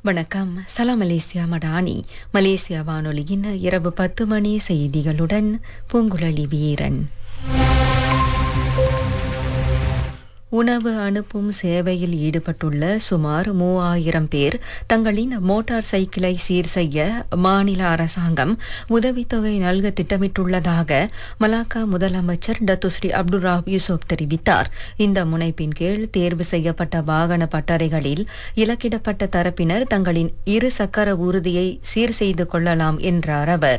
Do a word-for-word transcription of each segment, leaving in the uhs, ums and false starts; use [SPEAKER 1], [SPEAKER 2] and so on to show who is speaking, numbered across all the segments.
[SPEAKER 1] வணக்கம். சலாம் Malaysia Madani. Malaysia வானொலியின் இரவு பத்து மணி செய்திகளுடன் பூங்குழலி வீரன். உணவு அனுப்பும் சேவையில் ஈடுபட்டுள்ள சுமார் மூவாயிரம் பேர் தங்களின் மோட்டார் சைக்கிளை சீர் செய்ய மாநில அரசாங்கம் உதவித்தொகை நல்க திட்டமிட்டுள்ளதாக மலாக்கா முதலமைச்சர் டத்துஸ்ரீ அப்துல் ராப் யூசுப் தெரிவித்தார். இந்த முனைப்பின் கீழ் தேர்வு செய்யப்பட்ட வாகன பட்டறைகளில் இலக்கிடப்பட்ட தரப்பினர் தங்களின் இரு சக்கர ஊர்தியை சீர் செய்து கொள்ளலாம் என்றார் அவர்.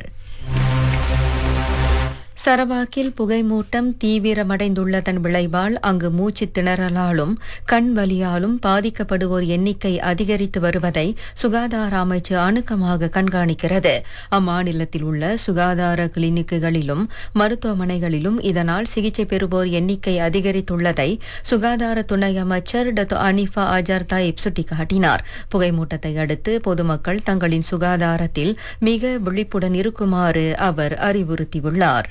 [SPEAKER 1] சரவாக்கில் புகைமூட்டம் தீவிரமடைந்துள்ளதன் விளைவால் அங்கு மூச்சு திணறலாலும் கண் வலியாலும் பாதிக்கப்படுவோர் எண்ணிக்கை அதிகரித்து வருவதை சுகாதார அமைச்சு அணுக்கமாக கண்காணிக்கிறது. அம்மாநிலத்தில் உள்ள சுகாதார கிளினிக்குகளிலும் மருத்துவமனைகளிலும் இதனால் சிகிச்சை பெறுவோர் எண்ணிக்கை அதிகரித்துள்ளதை சுகாதார துணை அமைச்சர் டத்து அனிஃபா அஜார் தாயிப் சுட்டிக்காட்டினார். புகைமூட்டத்தை அடுத்து பொதுமக்கள் தங்களின் சுகாதாரத்தில் மிக விழிப்புடன் இருக்குமாறு அவர் அறிவுறுத்தியுள்ளார்.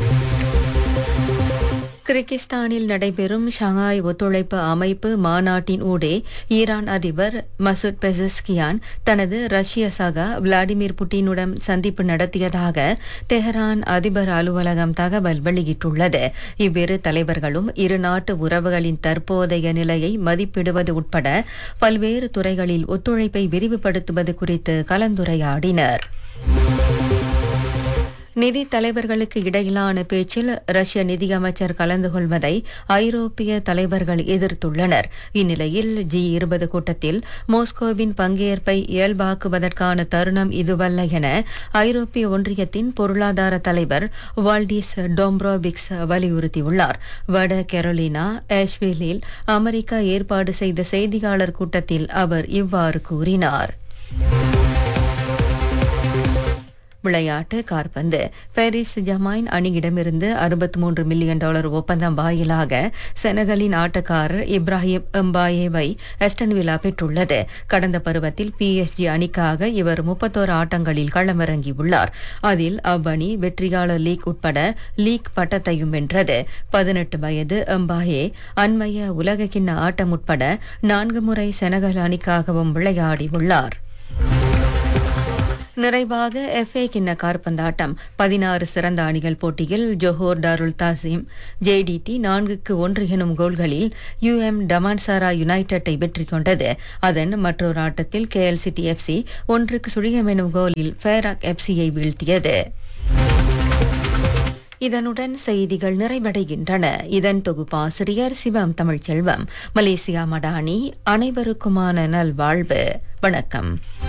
[SPEAKER 1] கிர்கிஸ்தானில் நடைபெறும் ஷங்காய் ஒத்துழைப்பு அமைப்பு மாநாட்டின் ஊடே ஈரான் அதிபர் மசூத் பெசஸ்கியான் தனது ரஷ்ய சகா விளாடிமிர் புட்டினுடன் சந்திப்பு நடத்தியதாக தெஹரான் அதிபர் அலுவலகம் தகவல் வெளியிட்டுள்ளது. இவ்விரு தலைவர்களும் இரு நாட்டு உறவுகளின் தற்போதைய நிலையை மதிப்பிடுவது உட்பட பல்வேறு துறைகளில் ஒத்துழைப்பை விரிவுபடுத்துவது குறித்து கலந்துரையாடினர். நிதி தலைவர்களுக்கு இடையிலான பேச்சில் ரஷ்ய நிதியமைச்சர் கலந்து கொள்வதை ஐரோப்பிய தலைவர்கள் எதிர்த்துள்ளனர். இந்நிலையில் ஜி இருபது கூட்டத்தில் மாஸ்கோவின் பங்கேற்பை இயல்பாக்குவதற்கான தருணம் இதுவல்ல என ஐரோப்பிய ஒன்றியத்தின் பொருளாதார தலைவர் வால்டிஸ் டோம்ப்ரோவிக்ஸ் வலியுறுத்தியுள்ளார். வட கரோலினா ஆஷ்வில்லில் அமெரிக்கா ஏற்பாடு செய்த செய்தியாளர் கூட்டத்தில் அவர் இவ்வாறு கூறினார். விளையாட்டு காற்பந்து. பாரிஸ் ஜமாயின் அணியிடமிருந்து அறுபத்தி மூன்று மில்லியன் டாலர் ஒப்பந்தம் வாயிலாக செனகலின் ஆட்டக்காரர் இப்ராஹிம் எம்பாயேவை அஸ்டன் வில்லா பெற்றுள்ளது. கடந்த பருவத்தில் பிஎஸ்ஜி அணிக்காக இவர் முப்பத்தோரு ஆட்டங்களில் களமிறங்கியுள்ளார். அதில் அவ்வணி வெற்றியாளர் லீக் உட்பட லீக் பட்டத்தையும் வென்றது. பதினெட்டு வயது எம்பாயே அண்மைய உலகக்கிண்ண ஆட்டம் உட்பட நான்கு முறை செனகல் அணிக்காகவும் விளையாடியுள்ளார். நிறைவாக எஃப்ஏ கிண்ண காற்பந்தாட்டம். பதினாறு சிறந்த அணிகள் போட்டியில் ஜோஹோர் டாருல் தாசிம் ஜேடிடி நான்குக்கு ஒன்று எனும் கோல்களில் யுஎம் டமான்சாரா யுனைடெட்டை வெற்றி கொண்டது. அதன் மற்றொரு ஆட்டத்தில் கேஎல் சிட்டி எஃப்சி ஒன்றுக்கு சுழியம் எனும் கோலில் ஃபேராக் எஃப்சியை வீழ்த்தியது. இதனுடன் செய்திகள் நிறைவடைகின்றன. இதன் தொகுப்பாசிரியர் சிவம் தமிழ்ச்செல்வம். மலேசியா மடானி. அனைவருக்குமான நல்வாழ்வு. வணக்கம்.